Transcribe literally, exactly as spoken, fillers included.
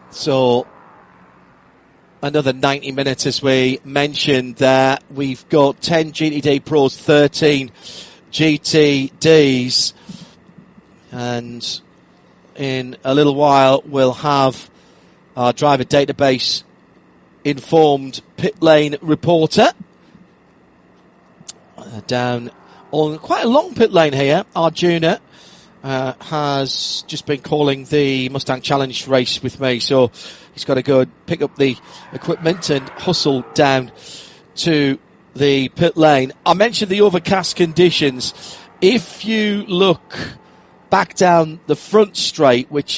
So another ninety minutes, as we mentioned there. We've got ten G T D Pros, thirteen G T Ds. And in a little while, we'll have our driver database informed pit lane reporter uh, down on quite a long pit lane here. Arjuna uh, has just been calling the Mustang Challenge race with me, so he's got to go and pick up the equipment and hustle down to the pit lane. I mentioned the overcast conditions. If you look back down the front straight, which